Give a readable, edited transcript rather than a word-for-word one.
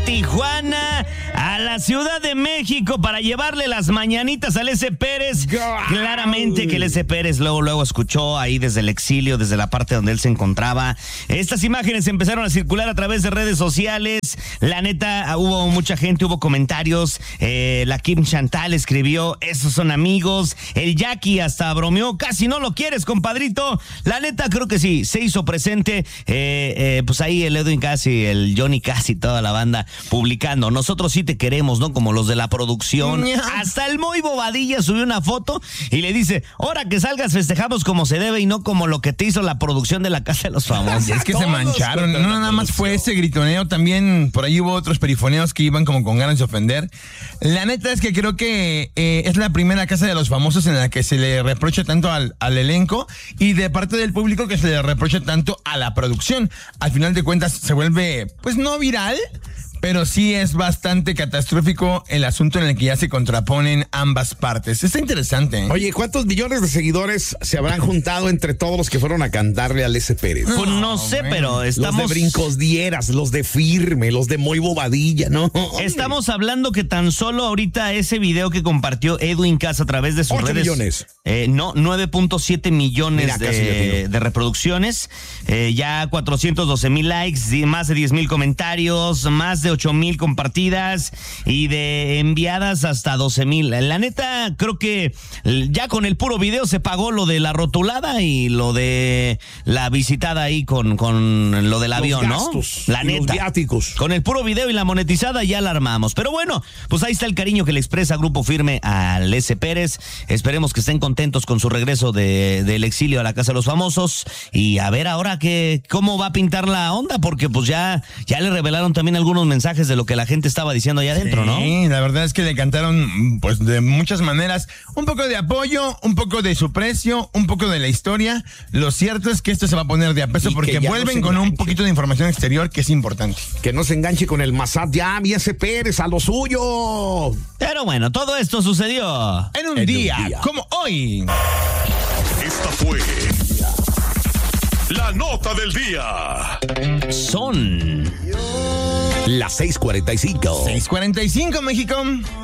Tijuana a la Ciudad de México para llevarle las mañanitas al S. Pérez. Claramente que el S. Pérez luego escuchó ahí desde el exilio, desde la parte donde él se encontraba. Estas imágenes empezaron a circular a través de redes sociales. La neta, hubo mucha gente, hubo comentarios. La Kim Chantal escribió, esos son amigos. El Jackie hasta bromeó, casi no lo quieres, compadrito. La neta, creo que sí, se hizo presente. Pues ahí el Edwin Casi, el Johnny Casi, toda la banda publicando. Nosotros sí te queremos, ¿no? Como los de la producción. Hasta el Moy Bobadilla subió una foto y le dice, ahora que salgas festejamos como se debe y no como lo que te hizo la producción de La Casa de los Famosos. Es que se mancharon. No, nada más fue ese gritoneo, también por ahí hubo otros perifoneos que iban como con ganas de ofender. La neta es que creo que es la primera Casa de los Famosos en la que se le reprocha tanto al elenco y de parte del público que se le reprocha tanto a la producción. Al final de cuentas se vuelve, pues no viral, pero sí es bastante catastrófico el asunto en el que ya se contraponen ambas partes. Está interesante, ¿eh? Oye, ¿cuántos millones de seguidores se habrán juntado entre todos los que fueron a cantarle al S. Pérez? Pues no sé, pero estamos... Los de Brincos Dieras, los de Firme, los de Moy Bobadilla, ¿no? Estamos hablando que tan solo ahorita ese video que compartió Edwin Cass a través de sus 8 redes... millones. 9.7 millones. Mira, de reproducciones, ya 412,000 likes, más de 10,000 comentarios, más de 8,000 compartidas y de enviadas hasta 12,000. La neta, creo que ya con el puro video se pagó lo de la rotulada y lo de la visitada ahí con lo del avión, gastos, ¿no? La neta. Los viáticos. Con el puro video y la monetizada ya la armamos. Pero bueno, pues ahí está el cariño que le expresa Grupo Firme al S. Pérez. Esperemos que estén contentos con su regreso del exilio a la Casa de los Famosos. Y a ver ahora cómo va a pintar la onda, porque pues ya le revelaron también algunos mensajes de lo que la gente estaba diciendo allá adentro, ¿no? Sí, la verdad es que le cantaron pues de muchas maneras, un poco de apoyo, un poco de su precio, un poco de la historia. Lo cierto es que esto se va a poner de a peso porque vuelven con un poquito de información exterior que es importante. Que no se enganche con el Massad ya, mi S. Pérez, a lo suyo. Pero bueno, todo esto sucedió en un día como hoy. Esta fue la nota del día. Son las 6:45. 6:45, México.